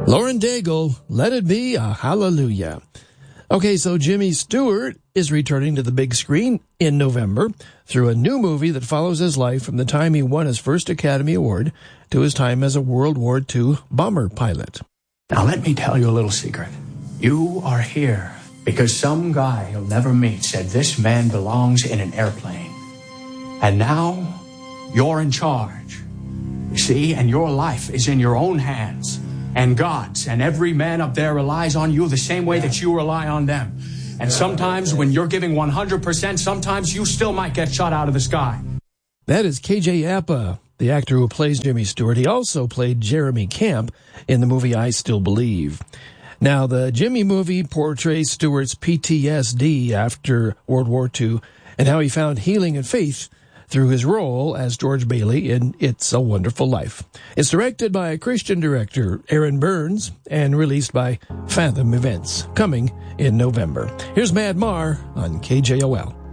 Lauren Daigle, Let It Be a Hallelujah. Okay, so Jimmy Stewart is returning to the big screen in November through a new movie that follows his life from the time he won his first Academy Award to his time as a World War II bomber pilot. Now let me tell you a little secret. You are here because some guy you'll never meet said this man belongs in an airplane. And now you're in charge. You see, and your life is in your own hands. And God's, and every man up there relies on you the same way that you rely on them. And sometimes when you're giving 100%, sometimes you still might get shot out of the sky. That is KJ Apa, the actor who plays Jimmy Stewart. He also played Jeremy Camp in the movie I Still Believe. Now, the Jimmy movie portrays Stewart's PTSD after World War II and how he found healing and faith through his role as George Bailey in It's a Wonderful Life. It's directed by a Christian director, Aaron Burns, and released by Fathom Events, coming in November. Here's Mad Mar on KJOL.